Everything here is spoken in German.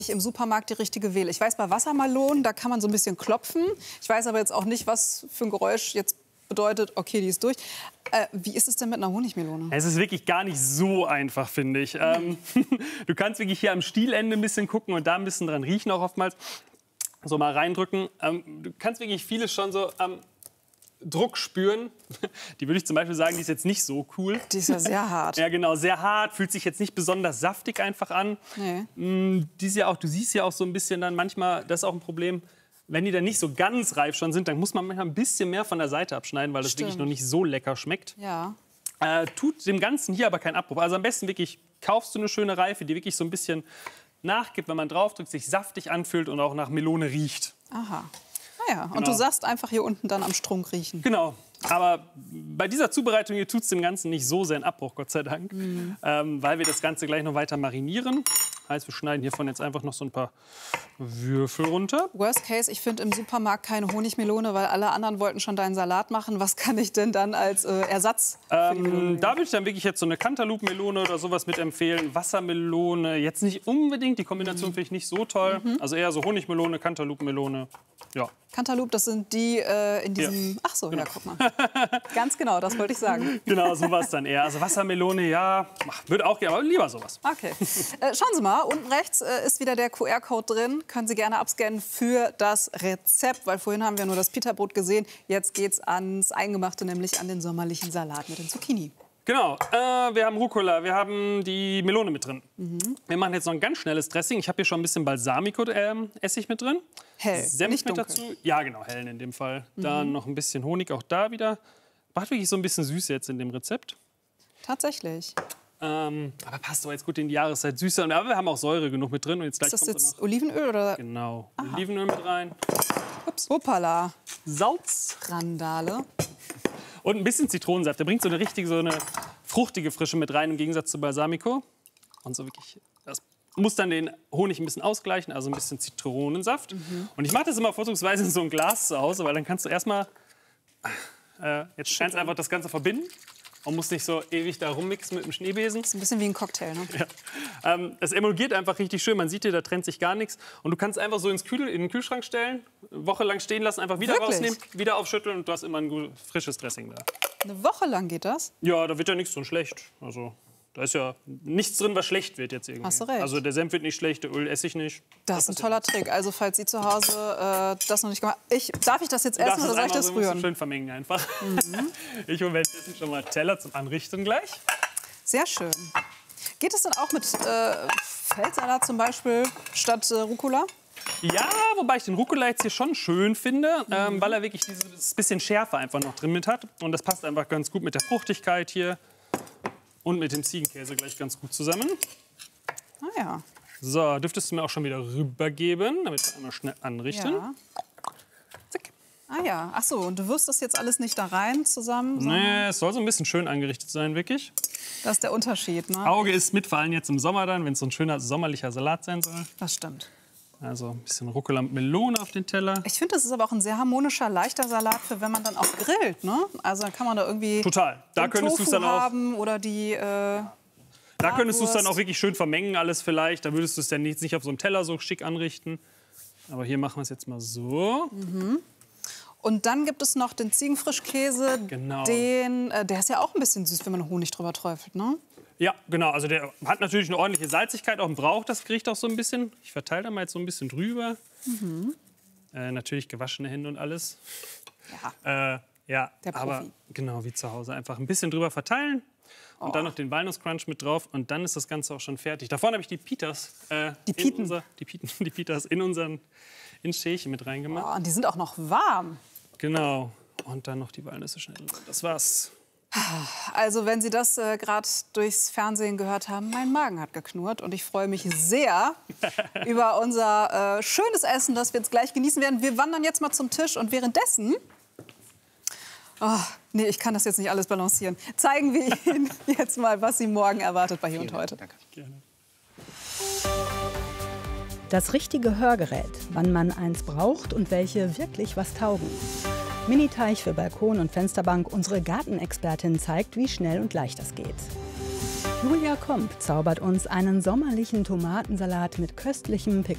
ich im Supermarkt die richtige wähle. Ich weiß, bei Wassermelonen, da kann man so ein bisschen klopfen. Ich weiß aber jetzt auch nicht, was für ein Geräusch jetzt bedeutet, okay, die ist durch. Wie ist es denn mit einer Honigmelone? Es ist wirklich gar nicht so einfach, finde ich. Du kannst wirklich hier am Stielende ein bisschen gucken und da ein bisschen dran riechen auch oftmals. So mal reindrücken. Du kannst wirklich vieles schon so Druck spüren. Die würde ich zum Beispiel sagen, die ist jetzt nicht so cool. Die ist ja sehr hart. Ja, genau, sehr hart. Fühlt sich jetzt nicht besonders saftig einfach an. Nee. Die ist ja auch, du siehst ja auch so ein bisschen dann manchmal, das ist auch ein Problem, wenn die dann nicht so ganz reif schon sind, dann muss man manchmal ein bisschen mehr von der Seite abschneiden, weil das wirklich noch nicht so lecker schmeckt. Ja. Tut dem Ganzen hier aber keinen Abbruch. Also am besten wirklich kaufst du eine schöne Reife, die wirklich so ein bisschen nachgibt, wenn man draufdrückt, sich saftig anfühlt und auch nach Melone riecht. Aha. Naja, und Genau. du sagst einfach hier unten dann am Strunk riechen. Genau. Aber bei dieser Zubereitung hier tut es dem Ganzen nicht so sehr einen Abbruch, Gott sei Dank. Weil wir das Ganze gleich noch weiter marinieren. Heißt, wir schneiden hiervon jetzt einfach noch so ein paar Würfel runter. Worst case, ich finde im Supermarkt keine Honigmelone, weil alle anderen wollten schon deinen Salat machen. Was kann ich denn dann als Ersatz für die Melone nehmen? Da würde ich dann wirklich jetzt so eine Cantaloupe-Melone oder sowas mit empfehlen. Wassermelone, jetzt nicht unbedingt, die Kombination finde ich nicht so toll. Also eher so Honigmelone, Cantaloupe-Melone, ja. Cantaloupe, das sind die in diesem... Ach so, ja, guck mal. Ganz genau, das wollte ich sagen. Genau, sowas dann eher. Also Wassermelone, ja, würde auch gehen, aber lieber sowas. Okay. Schauen Sie mal, unten rechts ist wieder der QR-Code drin. Können Sie gerne abscannen für das Rezept, weil vorhin haben wir nur das Pita-Brot gesehen. Jetzt geht's ans Eingemachte, nämlich an den sommerlichen Salat mit den Zucchini. Genau, wir haben Rucola, wir haben die Melone mit drin. Wir machen jetzt noch ein ganz schnelles Dressing. Ich habe hier schon ein bisschen Balsamico-Essig mit drin. Hell, Senf nicht mit dunkel. dazu. Ja, genau, hellen in dem Fall. Dann noch ein bisschen Honig, auch da wieder. Macht wirklich so ein bisschen Süße jetzt in dem Rezept. Tatsächlich. Aber passt doch jetzt gut in die Jahreszeit. Süßer. Aber wir haben auch Säure genug mit drin. Und jetzt gleich Ist das kommt jetzt noch, Olivenöl oder genau, Olivenöl mit rein. Ups. Hoppala, Salz. Randale? Und ein bisschen Zitronensaft. Der bringt so eine richtige, so eine fruchtige Frische mit rein, im Gegensatz zu Balsamico. Und so wirklich, das muss dann den Honig ein bisschen ausgleichen, also ein bisschen Zitronensaft. Und ich mache das immer vorzugsweise in so ein Glas zu Hause, weil dann kannst du erstmal jetzt ganz einfach das Ganze verbinden. Und musst nicht so ewig da rummixen mit dem Schneebesen. Ist ein bisschen wie ein Cocktail, ne? Ja. Es emulgiert einfach richtig schön. Man sieht hier, da trennt sich gar nichts. Und du kannst einfach so in den Kühlschrank stellen, eine Woche lang stehen lassen, einfach wieder Wirklich? rausnehmen, wieder aufschütteln und du hast immer ein gut, frisches Dressing da. Eine Woche lang geht das? Ja, da wird ja nichts drin schlecht. Also, da ist ja nichts drin, was schlecht wird jetzt irgendwie. Hast du recht. Also der Senf wird nicht schlecht, der Öl Essig nicht. Das ist ein toller Trick. Also falls Sie zu Hause das noch nicht gemacht haben. Darf ich das jetzt essen oder soll ich das so, musst du rühren? schön vermengen einfach. Ich hole jetzt schon mal Teller zum Anrichten gleich. Sehr schön. Geht es dann auch mit Feldsalat zum Beispiel statt Rucola? Ja, wobei ich den Rucola jetzt hier schon schön finde, weil er wirklich dieses bisschen Schärfe einfach noch drin mit hat. Und das passt einfach ganz gut mit der Fruchtigkeit hier und mit dem Ziegenkäse gleich ganz gut zusammen. Ah ja. So, dürftest du mir auch schon wieder rübergeben, damit wir einmal schnell anrichten. Ja. Zack. Ah ja. Ach so, und du wirfst das jetzt alles nicht da rein zusammen? Nee, es soll so ein bisschen schön angerichtet sein, wirklich. Das ist der Unterschied, ne? Auge ist mit, vor allem jetzt im Sommer dann, wenn es so ein schöner sommerlicher Salat sein soll. Das stimmt. Also ein bisschen Rucola mit Melone auf den Teller. Ich finde, das ist aber auch ein sehr harmonischer, leichter Salat, für wenn man dann auch grillt, ne? Also dann kann man da irgendwie Total. Da den könntest du es Tofu dann auch. haben oder die Da könntest du es dann Bratwurst. auch wirklich schön vermengen, alles vielleicht. Da würdest du es dann nicht auf so einem Teller so schick anrichten. Aber hier machen wir es jetzt mal so. Und dann gibt es noch den Ziegenfrischkäse. Genau. Der ist ja auch ein bisschen süß, wenn man Honig drüber träufelt, ne? Ja, genau. Also der hat natürlich eine ordentliche Salzigkeit, auch braucht das Gericht auch so ein bisschen. Ich verteile da mal jetzt so ein bisschen drüber. Natürlich gewaschene Hände und alles. Ja. Ja, Der aber Profi. genau wie zu Hause. Einfach ein bisschen drüber verteilen. Und dann noch den Walnusscrunch mit drauf. Und dann ist das Ganze auch schon fertig. Da vorne habe ich die Pitas. Die Piten? Die Pitas ins Schälchen mit reingemacht. Oh, und die sind auch noch warm. Genau. Und dann noch die Walnüsse schnell drüber. Das war's. Also wenn Sie das gerade durchs Fernsehen gehört haben, mein Magen hat geknurrt. Und ich freue mich sehr über unser schönes Essen, das wir jetzt gleich genießen werden. Wir wandern jetzt mal zum Tisch und währenddessen... Oh, nee, ich kann das jetzt nicht alles balancieren. Zeigen wir Ihnen jetzt mal, was Sie morgen erwartet bei Hier und Heute. Danke. Gerne. Das richtige Hörgerät, wann man eins braucht und welche wirklich was taugen. Mini-Teich für Balkon und Fensterbank, unsere Gartenexpertin zeigt, wie schnell und leicht das geht. Julia Komp zaubert uns einen sommerlichen Tomatensalat mit köstlichem